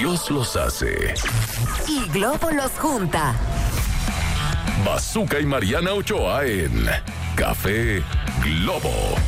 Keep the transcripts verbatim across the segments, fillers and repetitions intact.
Dios los hace y Globo los junta. Bazooka y Mariana Ochoa en Café Globo.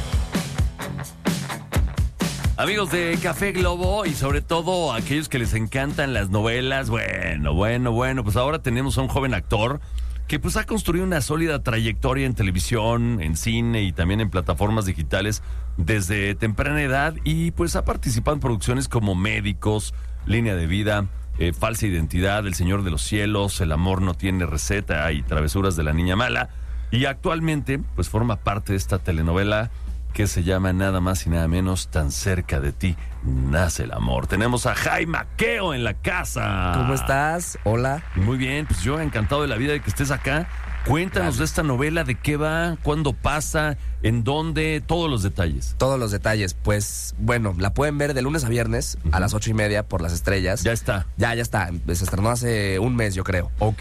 Amigos de Café Globo y sobre todo aquellos que les encantan las novelas, bueno, bueno, bueno, pues ahora tenemos a un joven actor que pues ha construido una sólida trayectoria en televisión, en cine y también en plataformas digitales desde temprana edad y pues ha participado en producciones como Médicos, Línea de Vida, eh, Falsa Identidad, El Señor de los Cielos, El Amor No Tiene Receta y Travesuras de la Niña Mala, y actualmente pues forma parte de esta telenovela que se llama nada más y nada menos Tan cerca de ti nace el amor. Tenemos a Jaime Maqueo en la casa. ¿Cómo estás? Hola. Muy bien, pues yo encantado de la vida de que estés acá. Cuéntanos de esta novela, de qué va, cuándo pasa, en dónde, todos los detalles. Todos los detalles, pues bueno, la pueden ver de lunes a viernes uh-huh. a las ocho y media por Las Estrellas. Ya está. Ya, ya está. Se estrenó hace un mes, yo creo. Ok.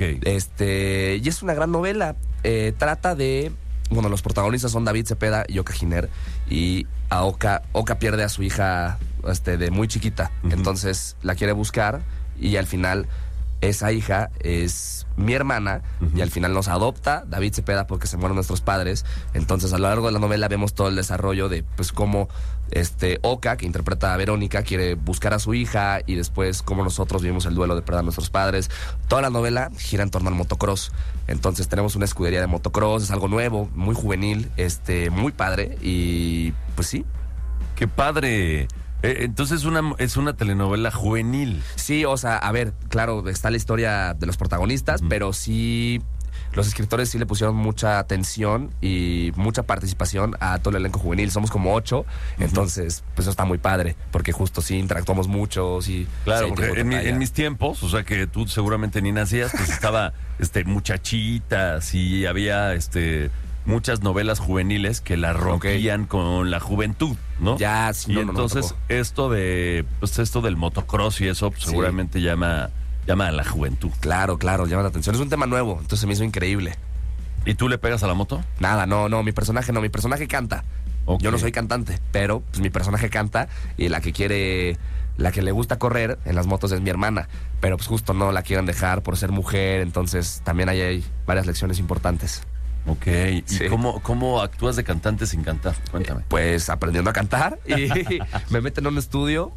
Este, y es una gran novela. Eh, trata de... Bueno, los protagonistas son David Cepeda y Oka Giner. Y a Oka, Oka pierde a su hija este, de muy chiquita. Uh-huh. Entonces la quiere buscar y al final esa hija es mi hermana uh-huh. y al final nos adopta David Cepeda porque se mueren nuestros padres. Entonces a lo largo de la novela vemos todo el desarrollo de pues cómo este, Oka, que interpreta a Verónica, quiere buscar a su hija y después cómo nosotros vivimos el duelo de perder a nuestros padres. Toda la novela gira en torno al motocross. Entonces tenemos una escudería de motocross, es algo nuevo, muy juvenil, este, muy padre y pues sí. ¡Qué padre! Entonces es una, es una telenovela juvenil. Sí, o sea, a ver, claro, está la historia de los protagonistas, uh-huh. pero sí, los escritores sí le pusieron mucha atención y mucha participación a todo el elenco juvenil. Somos como ocho, uh-huh. entonces, pues eso está muy padre, porque justo sí interactuamos mucho, sí. Claro, sí, porque en, mi, en mis tiempos, o sea que tú seguramente ni nacías, pues estaba este, Muchachitas y había este... muchas novelas juveniles que la rompían okay. con la juventud, ¿no? Ya, sí, y no, entonces no, no esto de pues esto del motocross y eso pues, sí. seguramente llama llama a la juventud. Claro, claro, llama la atención. Es un tema nuevo, entonces me hizo increíble. ¿Y tú le pegas a la moto? Nada, no, no, mi personaje no, mi personaje canta. Okay. Yo no soy cantante, pero pues mi personaje canta y la que quiere, la que le gusta correr en las motos es mi hermana, pero pues justo no la quieren dejar por ser mujer, entonces también ahí hay varias lecciones importantes. Ok, ¿y sí. cómo, cómo actúas de cantante sin cantar? Cuéntame. Eh, pues aprendiendo a cantar y me meten en un estudio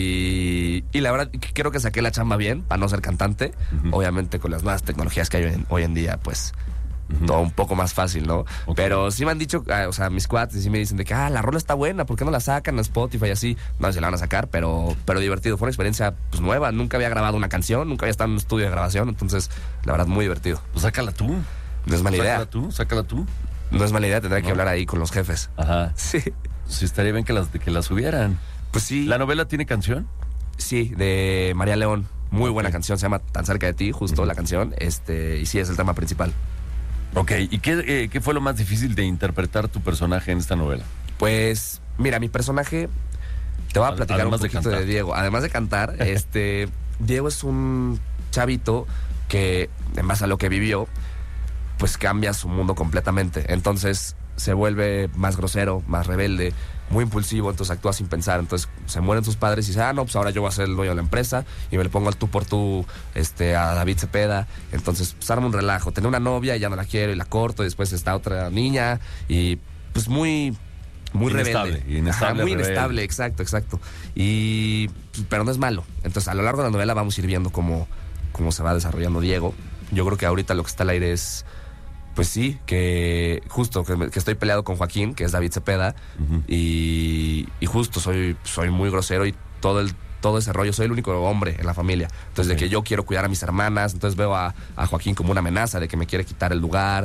y, y la verdad creo que saqué la chamba bien para no ser cantante. Uh-huh. Obviamente con las nuevas tecnologías que hay en, hoy en día, pues uh-huh. todo un poco más fácil, ¿no? Okay. Pero sí me han dicho, o sea, mis cuates sí me dicen de que, ah, la rola está buena, ¿por qué no la sacan a Spotify y así? No sé si la van a sacar, pero, pero divertido. Fue una experiencia pues nueva, nunca había grabado una canción, nunca había estado en un estudio de grabación, entonces la verdad muy divertido. Pues sácala tú. No es mala idea. Sácala tú, sácala tú. No es mala idea, tendré no. que hablar ahí con los jefes. Ajá. Sí. Sí, estaría bien que las, que las subieran. Pues sí. ¿La novela tiene canción? Sí, de María León. Muy okay. buena canción, se llama Tan cerca de ti, justo uh-huh. la canción. Este, y sí, es el tema principal. Ok, ¿y qué, eh, qué fue lo más difícil de interpretar tu personaje en esta novela? Pues, mira, mi personaje, te voy a platicar Además un poquito de, de Diego. Además de cantar, este, Diego es un chavito que, en base a lo que vivió, pues cambia su mundo completamente. Entonces se vuelve más grosero, más rebelde, muy impulsivo, entonces actúa sin pensar. Entonces se mueren sus padres y dice, ah, no, pues ahora yo voy a ser el dueño de la empresa y me le pongo al tú por tú este, a David Cepeda. Entonces pues arma un relajo. Tenía una novia y ya no la quiero y la corto y después está otra niña y pues muy... Muy inestable, rebelde. Inestable, Ajá, muy rebelde. inestable, exacto, exacto. Y, pero no es malo. Entonces a lo largo de la novela vamos a ir viendo cómo, cómo se va desarrollando Diego. Yo creo que ahorita lo que está al aire es... Pues sí, que justo, que, que estoy peleado con Joaquín, que es David Cepeda, uh-huh. y, y justo soy, soy muy grosero y todo el todo ese rollo, soy el único hombre en la familia. Entonces, okay. de que yo quiero cuidar a mis hermanas, entonces veo a, a Joaquín como una amenaza de que me quiere quitar el lugar,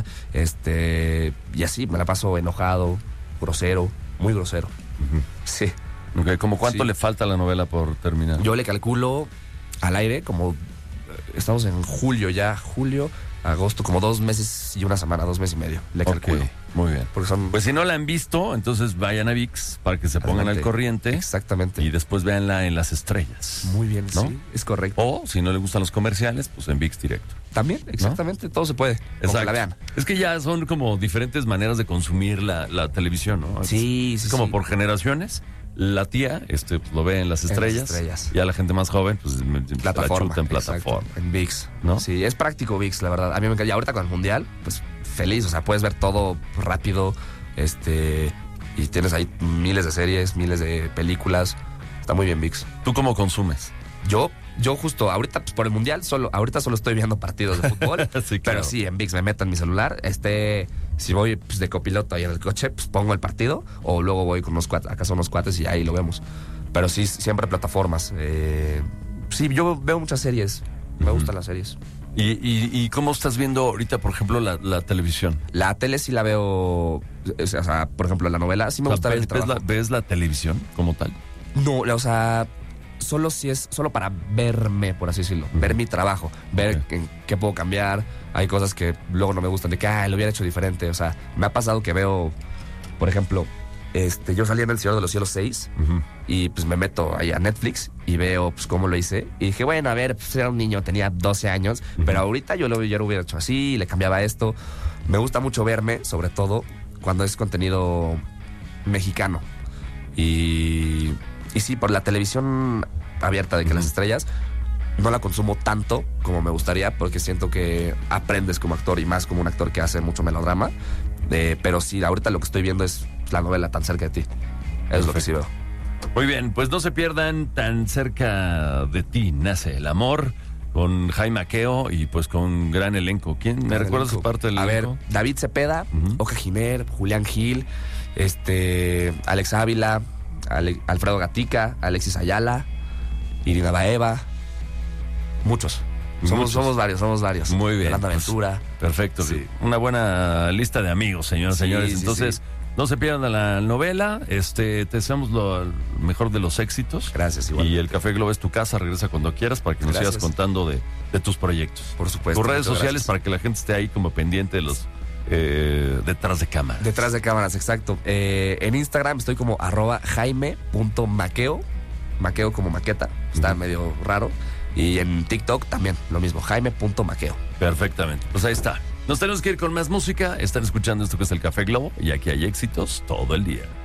este y así, me la paso enojado, grosero, muy grosero. Uh-huh. Sí. Okay, ¿cómo cuánto sí. le falta a la novela por terminar? Yo le calculo al aire, como estamos en julio ya, julio... agosto, como dos meses y una semana, dos meses y medio, le calculo. Okay, muy bien. Porque son... Pues si no la han visto, entonces vayan a ViX para que se pongan al corriente. Exactamente. Y después véanla en Las Estrellas. Muy bien, ¿no? Sí, es correcto. O si no le gustan los comerciales, pues en ViX directo. También, exactamente, ¿no? Todo se puede. Exacto. Que la vean. Es que ya son como diferentes maneras de consumir la, la televisión, ¿no? Sí, es, sí. Es como sí. por generaciones. la tía este, pues, lo ve en las En las estrellas. estrellas. Ya la gente más joven, pues me- se la Plataforma. chuta en exacto, plataforma. en ViX. ¿No? Sí, es práctico ViX, la verdad. A mí me encanta. Y ahorita con el Mundial, pues feliz. O sea, puedes ver todo rápido. Este. Y tienes ahí miles de series, miles de películas. Está muy bien ViX. ¿Tú cómo consumes? Yo, yo justo ahorita, pues por el Mundial, solo, ahorita solo estoy viendo partidos de fútbol. Sí, claro. Pero sí, en ViX me meto en mi celular. Este, si voy pues, de copiloto ahí en el coche, pues pongo el partido. O luego voy con unos cuates, acá son unos cuates y ahí lo vemos. Pero sí, siempre plataformas. Eh, sí, yo veo muchas series. Me Ujú. gustan las series. ¿Y, y, y cómo estás viendo ahorita, por ejemplo, la, la televisión? La tele sí la veo, o sea, por ejemplo, la novela sí me O sea, gusta ver ¿ves, el ves la, trabajo. ves la televisión como tal? No, o sea, solo si es, solo para verme, por así decirlo, Ujú. ver mi trabajo, ver Ok. en qué puedo cambiar. Hay cosas que luego no me gustan, de que, ah, lo hubiera hecho diferente. O sea, me ha pasado que veo, por ejemplo, este, yo salí en El Señor de los Cielos seis Ujú. y pues me meto ahí a Netflix y veo pues cómo lo hice. Y dije, bueno, a ver, pues era un niño, tenía doce años, Ujú. pero ahorita yo lo, yo lo hubiera hecho así, le cambiaba esto. Me gusta mucho verme, sobre todo cuando es contenido mexicano. Y, y sí, por la televisión abierta de que Ujú. las estrellas no la consumo tanto como me gustaría porque siento que aprendes como actor y más como un actor que hace mucho melodrama. Eh, pero sí, ahorita lo que estoy viendo es la novela tan cerca de ti. Eso es lo que sí veo. Muy bien, pues no se pierdan Tan cerca de ti nace el amor con Jaime Aqueo y pues con un gran elenco. ¿Quién? ¿Me recuerdas Elenco. parte del A ver, elenco? David Cepeda, Ujú. Oca Giner, Julián Gil, este, Alex Ávila, Ale- Alfredo Gatica, Alexis Ayala, Irina Baeva. Muchos. Somos, Muchos. somos varios, somos varios. Muy bien. Yolanda pues, Ventura. perfecto. Sí. Una buena lista de amigos, señoras y Sí, señores. sí, Entonces, sí. no se pierdan la novela. Este, te deseamos lo mejor de los éxitos. Gracias, igual. Y el Café Globo es tu casa. Regresa cuando quieras para que nos Gracias. sigas contando de, de tus proyectos. Por supuesto. Tus redes muchas sociales gracias. para que la gente esté ahí como pendiente de los eh, detrás de cámara. Detrás de cámaras, exacto. Eh, en Instagram estoy como arroba jaime.maqueo. Maqueo como maqueta. Está Ujú. medio raro. Y en TikTok también lo mismo, jaime.maqueo. Perfectamente. Pues ahí está. Nos tenemos que ir con más música. Están escuchando esto que es el Café Globo y aquí hay éxitos todo el día.